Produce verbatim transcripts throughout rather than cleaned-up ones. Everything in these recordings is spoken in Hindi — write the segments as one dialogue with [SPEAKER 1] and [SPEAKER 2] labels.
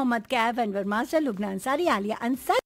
[SPEAKER 1] मोहम्मद कैफ, अनवर मास्टर, लुबना अंसारी, आलिया अंसारी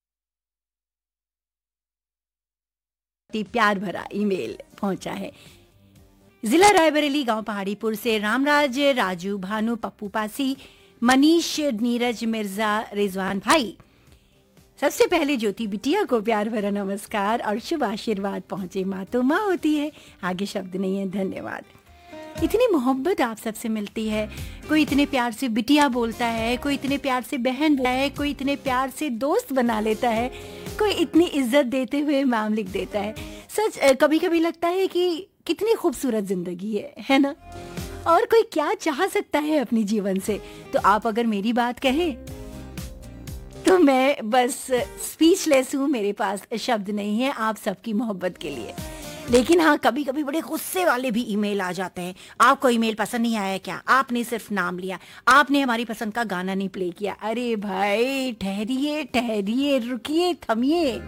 [SPEAKER 1] प्यार भरा ईमेल पहुंचा है। जिला रायबरेली, गांव पहाड़ीपुर से रामराज, राजू, भानु, पप्पू पासी, मनीष, नीरज, मिर्जा, रिजवान भाई, सबसे पहले ज्योति बिटिया को प्यार भरा नमस्कार और शुभ आशीर्वाद पहुंचे। माँ तो माँ होती है, आगे शब्द नहीं है, धन्यवाद। इतनी मोहब्बत आप सबसे मिलती है, कोई इतने प्यार से बिटिया बोलता है, कोई इतने प्यार से बहन बोलता है, कोई इतने प्यार से दोस्त बना लेता है, कोई इतनी इज्जत देते हुए नाम लिख देता है। सच कभी कभी लगता है कि कितनी खूबसूरत जिंदगी है है ना। और कोई क्या चाह सकता है अपने जीवन से। तो आप अगर मेरी बात कहें तो मैं बस स्पीचलेस हूँ, मेरे पास शब्द नहीं है आप सबकी मोहब्बत के लिए। लेकिन हाँ, कभी कभी बड़े गुस्से वाले भी ईमेल आ जाते हैं। आपको ईमेल पसंद नहीं आया क्या? आपने सिर्फ नाम लिया, आपने हमारी पसंद का गाना नहीं प्ले किया। अरे भाई ठहरिए ठहरिए, रुकिए, थमिए।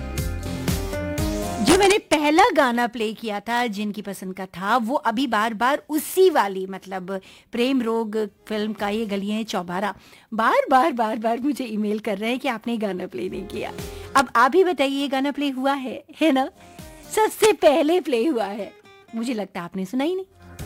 [SPEAKER 1] जो मैंने पहला गाना प्ले किया था जिनकी पसंद का था, वो अभी बार बार उसी वाली, मतलब प्रेम रोग फिल्म का ये गलियां चौबारा, बार बार बार बार मुझे ईमेल कर रहे हैं कि आपने गाना प्ले नहीं किया। अब आप ही बताइए, ये गाना प्ले हुआ है है ना? सबसे पहले प्ले हुआ है। मुझे लगता है आपने सुना ही नहीं।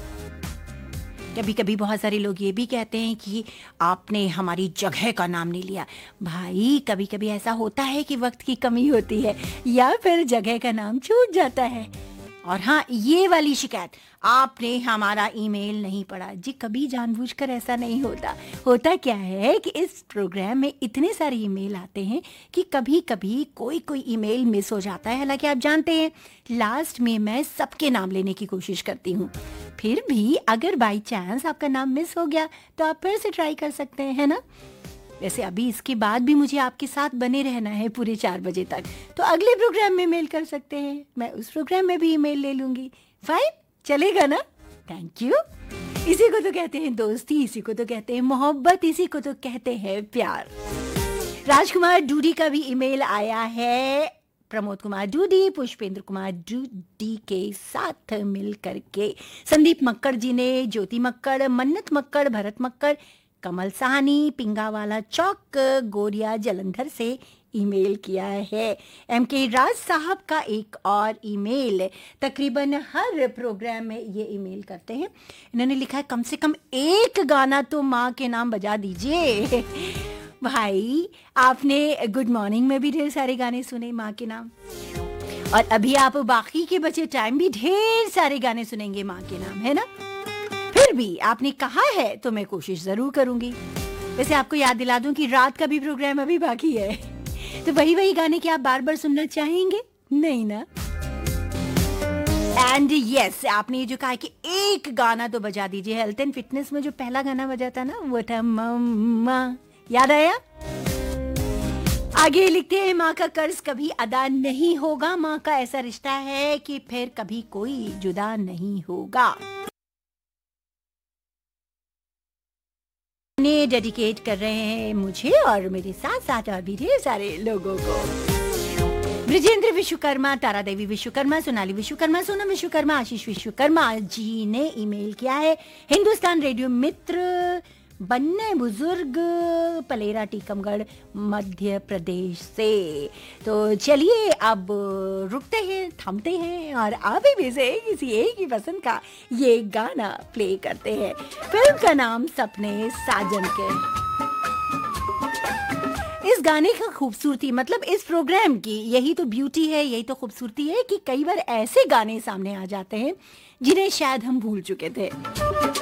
[SPEAKER 1] कभी कभी बहुत सारे लोग ये भी कहते हैं कि आपने हमारी जगह का नाम नहीं लिया। भाई कभी कभी ऐसा होता है कि वक्त की कमी होती है या फिर जगह का नाम छूट जाता है। और हाँ, ये वाली शिकायत, आपने हमारा ईमेल नहीं पढ़ा, जी कभी जानबूझकर ऐसा नहीं होता। होता क्या है कि इस प्रोग्राम में इतने सारे ईमेल आते हैं कि कभी कभी कोई कोई ईमेल मिस हो जाता है। हालांकि आप जानते हैं लास्ट में मैं सबके नाम लेने की कोशिश करती हूँ। फिर भी अगर बाई चांस आपका नाम मिस हो गया तो आप फिर से ट्राई कर सकते हैं, है ना। वैसे अभी इसके बाद भी मुझे आपके साथ बने रहना है पूरे चार बजे तक, तो अगले प्रोग्राम में मेल कर सकते हैं, मैं उस प्रोग्राम में भी ईमेल ले लूंगी। फाइन, चलेगा ना? Thank you. इसी को तो कहते हैं दोस्ती, इसी को तो कहते हैं मोहब्बत, इसी को तो कहते हैं प्यार। राजकुमार डूडी का भी ईमेल आया है, प्रमोद कुमार डूडी, पुष्पेंद्र कुमार डूडी के साथ मिल करके संदीप मक्कड़ जी ने, ज्योति मक्कड़, मन्नत मक्कड़, भरत मक्कड़, कमल साहनी, पिंगावाला चौक, गोरिया जलंधर से ईमेल किया है। एम के राज साहब का एक और ईमेल, तकरीबन हर प्रोग्राम में ये ईमेल करते हैं। इन्होंने लिखा है, कम से कम एक गाना तो माँ के नाम बजा दीजिए। भाई आपने गुड मॉर्निंग में भी ढेर सारे गाने सुने माँ के नाम, और अभी आप बाकी के बचे टाइम भी ढेर सारे गाने सुनेंगे माँ के नाम, है ना। फिर भी आपने कहा है तो मैं कोशिश जरूर करूंगी। वैसे आपको याद दिला दूं कि रात का भी प्रोग्राम अभी बाकी है, तो वही वही गाने की आप बार बार सुनना चाहेंगे नहीं ना। एंड यस, आपने ये जो कहा कि एक गाना तो बजा दीजिए, हेल्थ एंड फिटनेस में जो पहला गाना बजा था ना, वो था मम्मा, याद आया? आगे लिखते हैं, माँ का कर्ज कभी अदा नहीं होगा, माँ का ऐसा रिश्ता है कि फिर कभी कोई जुदा नहीं होगा। ने डेडिकेट कर रहे हैं मुझे और मेरे साथ साथ और भी ढेर सारे लोगों को। ब्रिजेंद्र विश्वकर्मा, तारा देवी विश्वकर्मा, सोनाली विश्वकर्मा, सोनम विश्वकर्मा, आशीष विश्वकर्मा जी ने ईमेल किया है। हिंदुस्तान रेडियो मित्र, बन्ने बुजुर्ग, पलेरा, टीकमगढ़, मध्य प्रदेश से। तो चलिए अब रुकते हैं, थमते हैं और आप भी से किसी एक ही पसंद का ये गाना प्ले करते हैं। फिल्म का नाम सपने साजन के। इस गाने का खूबसूरती, मतलब इस प्रोग्राम की यही तो ब्यूटी है, यही तो खूबसूरती है कि कई बार ऐसे गाने सामने आ जाते हैं जिन्हें शायद हम भूल चुके थे।